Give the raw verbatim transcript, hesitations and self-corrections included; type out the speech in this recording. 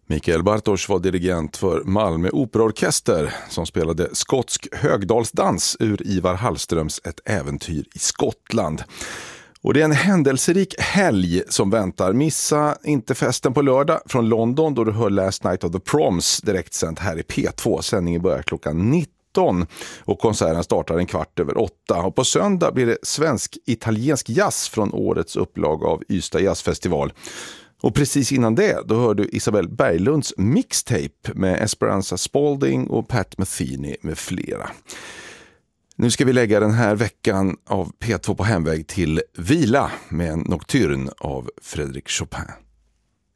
Mikael Bartosz var dirigent för Malmö Operaorkester som spelade skotsk högdalsdans ur Ivar Hallströms Ett äventyr i Skottland. Och det är en händelserik helg som väntar. Missa inte festen på lördag från London då du hör Last Night of the Proms direkt sänt här i P två. Sändningen börjar klockan nitton och konserten startar en kvart över åtta. Och på söndag blir det svensk-italiensk jazz från årets upplag av Ystad Jazzfestival. Och precis innan det, då hör du Isabel Berglunds mixtape med Esperanza Spalding och Pat Metheny med flera. Nu ska vi lägga den här veckan av P två på hemväg till vila med en nocturn av Frédéric Chopin.